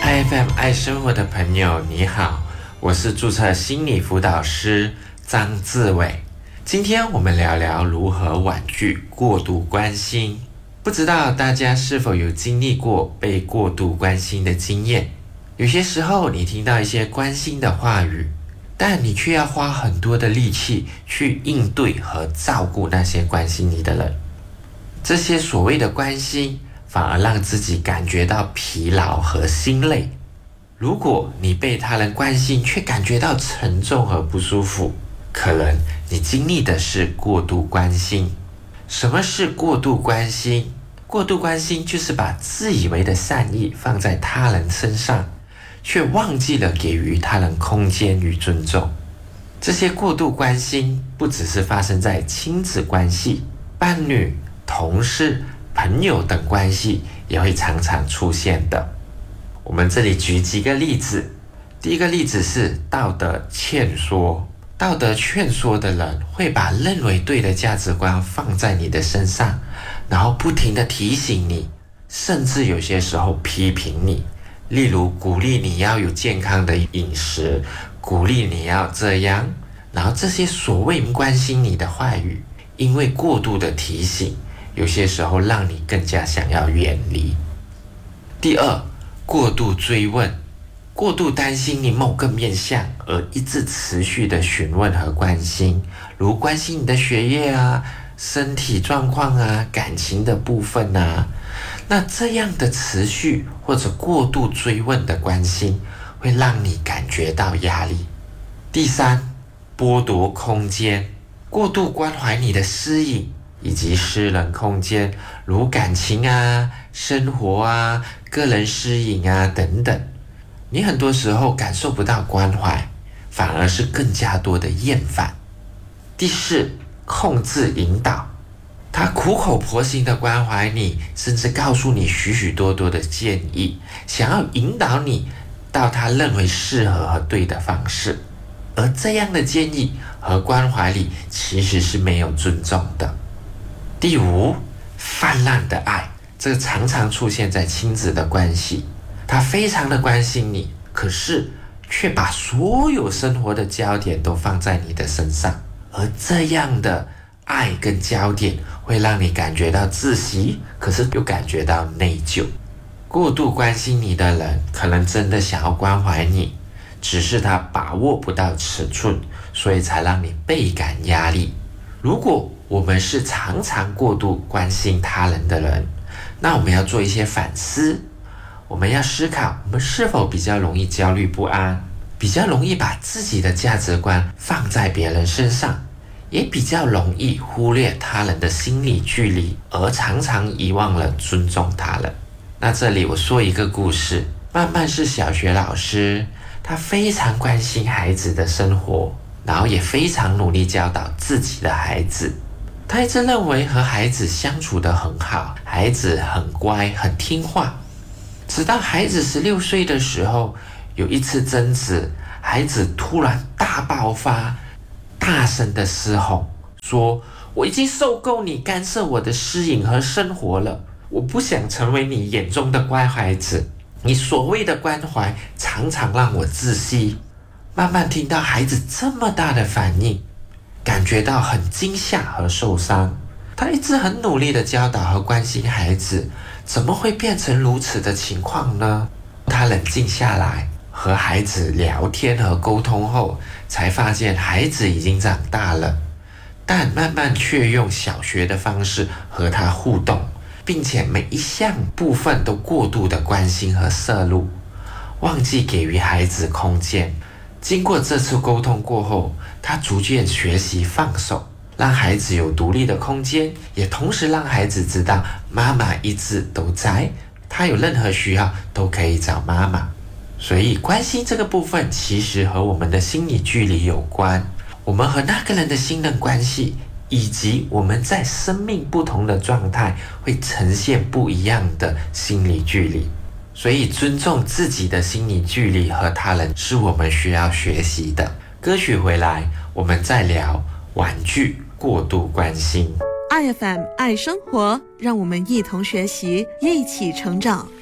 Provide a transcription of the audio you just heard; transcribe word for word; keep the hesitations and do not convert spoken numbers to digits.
I F M 爱生活的朋友你好，我是注册心理辅导师张志伟。今天我们聊聊如何婉拒过度关心。不知道大家是否有经历过被过度关心的经验？有些时候你听到一些关心的话语，但你却要花很多的力气去应对和照顾那些关心你的人。这些所谓的关心反而让自己感觉到疲劳和心累。如果你被他人关心却感觉到沉重和不舒服，可能你经历的是过度关心。什么是过度关心？过度关心就是把自以为的善意放在他人身上，却忘记了给予他人空间与尊重。这些过度关心不只是发生在亲子关系、伴侣、同事、朋友等关系也会常常出现的。我们这里举几个例子。第一个例子是道德劝说。道德劝说的人会把认为对的价值观放在你的身上，然后不停地提醒你，甚至有些时候批评你。例如鼓励你要有健康的饮食，鼓励你要这样，然后这些所谓关心你的话语，因为过度的提醒，有些时候让你更加想要远离。第二，过度追问。过度担心你某个面向而一直持续的询问和关心，如关心你的学业啊、身体状况啊、感情的部分啊，那这样的持续或者过度追问的关心会让你感觉到压力。第三，剥夺空间。过度关怀你的私隐以及私人空间，如感情啊、生活啊、个人私隐啊等等，你很多时候感受不到关怀，反而是更加多的厌烦。第四，控制引导。他苦口婆心的关怀你，甚至告诉你许许多多的建议，想要引导你到他认为适合和对的方式。而这样的建议和关怀里其实是没有尊重的。第五，泛滥的爱。这个常常出现在亲子的关系。他非常的关心你，可是却把所有生活的焦点都放在你的身上，而这样的爱跟焦点会让你感觉到窒息，可是又感觉到内疚。过度关心你的人可能真的想要关怀你，只是他把握不到尺寸，所以才让你倍感压力。如果我们是常常过度关心他人的人，那我们要做一些反思。我们要思考，我们是否比较容易焦虑不安，比较容易把自己的价值观放在别人身上，也比较容易忽略他人的心理距离，而常常遗忘了尊重他人。那这里我说一个故事。曼曼是小学老师，她非常关心孩子的生活，然后也非常努力教导自己的孩子。她一直认为和孩子相处得很好，孩子很乖很听话。直到孩子十六岁的时候，有一次争执，孩子突然大爆发，大声的嘶吼，说：我已经受够你干涉我的私隐和生活了，我不想成为你眼中的乖孩子，你所谓的关怀常常让我窒息。慢慢听到孩子这么大的反应，感觉到很惊吓和受伤。他一直很努力的教导和关心孩子，怎么会变成如此的情况呢？他冷静下来，和孩子聊天和沟通后，才发现孩子已经长大了，但慢慢却用小学的方式和他互动，并且每一项部分都过度的关心和摄入，忘记给予孩子空间。经过这次沟通过后，他逐渐学习放手，让孩子有独立的空间，也同时让孩子知道妈妈一直都在，他有任何需要都可以找妈妈。所以关心这个部分其实和我们的心理距离有关，我们和那个人的信任关系，以及我们在生命不同的状态会呈现不一样的心理距离。所以尊重自己的心理距离和他人是我们需要学习的。歌曲回来，我们再聊婉拒过度关心。 I F M 爱生活，让我们一同学习，一起成长。